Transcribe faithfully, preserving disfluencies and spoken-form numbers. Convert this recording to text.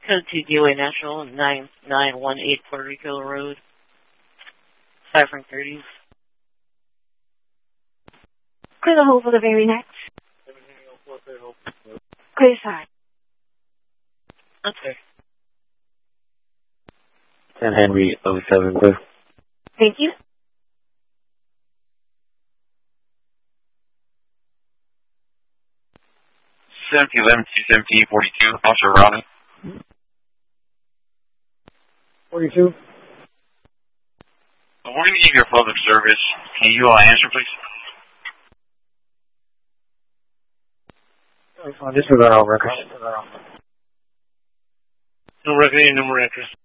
Code two D O A National, nine nine one eight Puerto Rico Road, ciphering thirties. Clear the hole for the very next. Clear side. Okay. ten Henry oh seven, clear. Thank you. seventy eleven two seventeen forty-two, Officer Ronnie. forty-two. We're going to give you a public service. Can you uh, answer, please? Oh, disregard all records. No record, no more records.